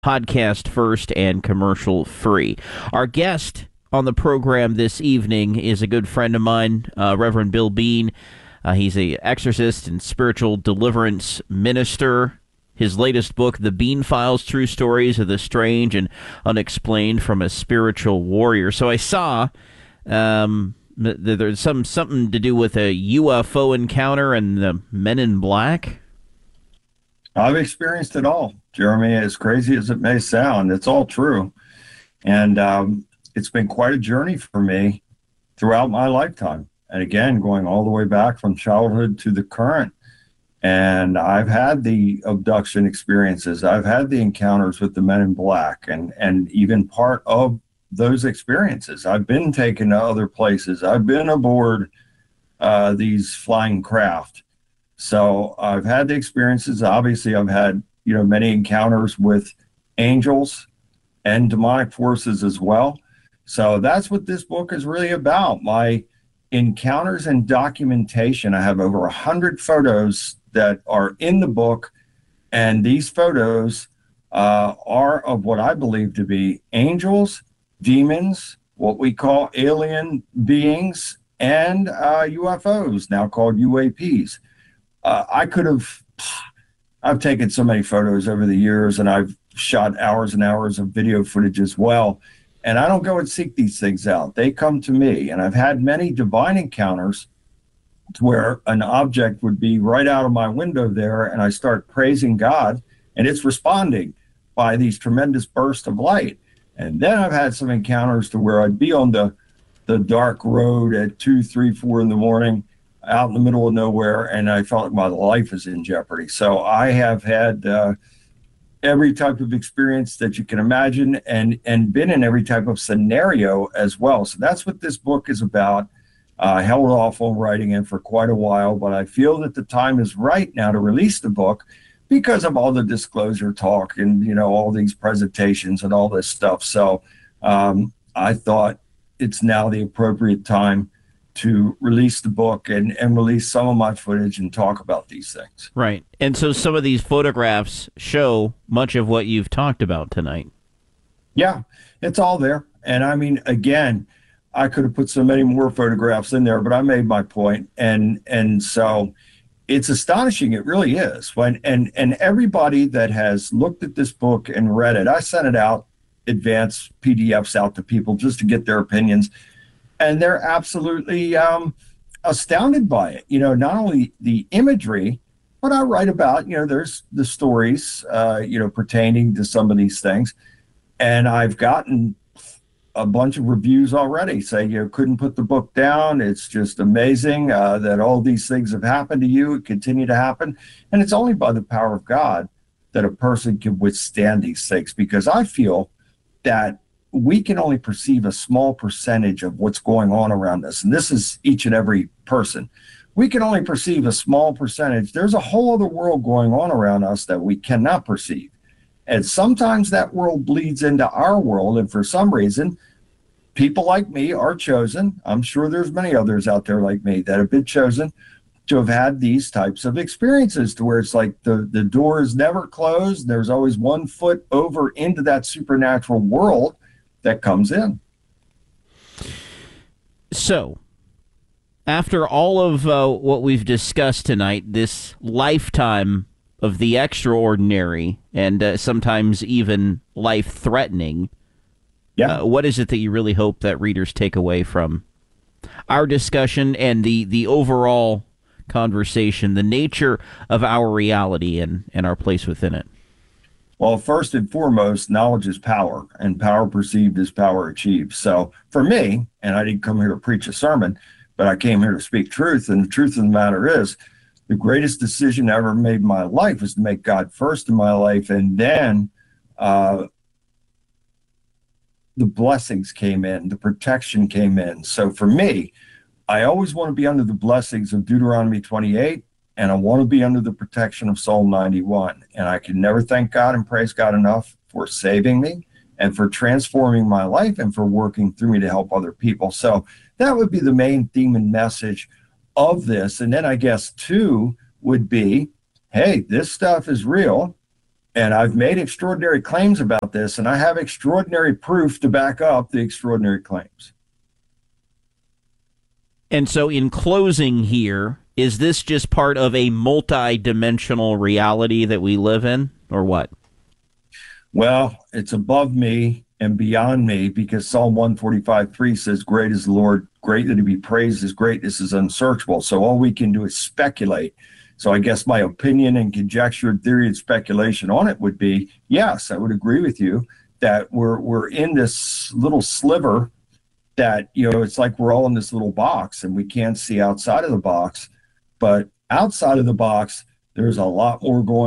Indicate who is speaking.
Speaker 1: podcast first and commercial free. Our guest on the program this evening is a good friend of mine, Reverend Bill Bean. He's a exorcist and spiritual deliverance minister. His latest book, The Bean Files: True Stories of the Strange and Unexplained from a Spiritual Warrior. So I saw there's something to do with a UFO encounter and the Men in Black.
Speaker 2: I've experienced it all, Jeremy. As crazy as it may sound, it's all true. And it's been quite a journey for me throughout my lifetime. And again, going all the way back from childhood to the current. And I've had the abduction experiences. I've had the encounters with the Men in Black, and even part of those experiences. I've been taken to other places. I've been aboard these flying craft. So I've had the experiences. Obviously, I've had, many encounters with angels and demonic forces as well. So that's what this book is really about. My encounters and documentation. I have over 100 photos that are in the book. And these photos are of what I believe to be angels, demons, what we call alien beings, and UFOs, now called UAPs. I've taken so many photos over the years, and I've shot hours and hours of video footage as well. And I don't go and seek these things out. They come to me. And I've had many divine encounters to where an object would be right out of my window there, and I start praising God, and it's responding by these tremendous bursts of light. And then I've had some encounters to where I'd be on the dark road at 2, 3, 4 in the morning, out in the middle of nowhere, and I felt like my life is in jeopardy. So I have had every type of experience that you can imagine, and been in every type of scenario as well. So that's what this book is about. I held off on writing it for quite a while, but I feel that the time is right now to release the book because of all the disclosure talk and, all these presentations and all this stuff. So I thought it's now the appropriate time to release the book and release some of my footage and talk about these things.
Speaker 1: Right. And so some of these photographs show much of what you've talked about tonight.
Speaker 2: Yeah, it's all there. And I mean, again, I could have put so many more photographs in there, but I made my point. And so it's astonishing. It really is. And everybody that has looked at this book and read it, I sent it out, advanced PDFs out to people just to get their opinions. And they're absolutely astounded by it. Not only the imagery, but I write about, there's the stories, pertaining to some of these things. And I've gotten a bunch of reviews already say, couldn't put the book down. It's just amazing that all these things have happened to you, continue to happen. And it's only by the power of God that a person can withstand these things, because I feel that we can only perceive a small percentage of what's going on around us. And this is each and every person. We can only perceive a small percentage. There's a whole other world going on around us that we cannot perceive. And sometimes that world bleeds into our world. And for some reason, people like me are chosen. I'm sure there's many others out there like me that have been chosen to have had these types of experiences, to where it's like the door is never closed. There's always one foot over into that supernatural world that comes in.
Speaker 1: So, after all of what we've discussed tonight, this lifetime of the extraordinary and sometimes even life-threatening, what is it that you really hope that readers take away from our discussion and the overall conversation, the nature of our reality and our place within it?
Speaker 2: Well, first and foremost, knowledge is power, and power perceived is power achieved. So for me, and I didn't come here to preach a sermon, but I came here to speak truth. And the truth of the matter is, the greatest decision I ever made in my life was to make God first in my life. And then the blessings came in, the protection came in. So for me, I always want to be under the blessings of Deuteronomy 28. And I want to be under the protection of Psalm 91. And I can never thank God and praise God enough for saving me and for transforming my life and for working through me to help other people. So that would be the main theme and message of this. And then I guess 2 would be, hey, this stuff is real. And I've made extraordinary claims about this, and I have extraordinary proof to back up the extraordinary claims.
Speaker 1: And so, in closing here, is this just part of a multi-dimensional reality that we live in, or what?
Speaker 2: Well, it's above me and beyond me, because Psalm 145:3 says, "Great is the Lord, greatly to be praised. His greatness is unsearchable." So all we can do is speculate. So I guess my opinion and conjecture and theory and speculation on it would be, yes, I would agree with you that we're in this little sliver that, it's like we're all in this little box and we can't see outside of the box. But outside of the box, there's a lot more going